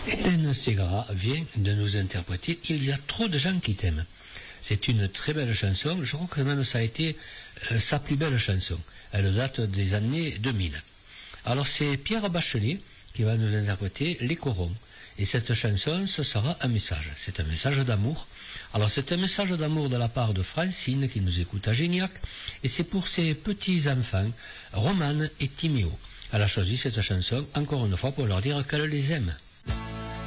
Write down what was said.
Hélène Ségara vient de nous interpréter « Il y a trop de gens qui t'aiment ». C'est une très belle chanson, je crois que même ça a été sa plus belle chanson. Elle date des années 2000. Alors c'est Pierre Bachelet qui va nous interpréter Les Corons. Et cette chanson, ce sera un message. C'est un message d'amour. Alors c'est un message d'amour de la part de Francine qui nous écoute à Gignac. Et c'est pour ses petits-enfants, Romane et Timéo. Elle a choisi cette chanson, encore une fois, pour leur dire qu'elle les aime.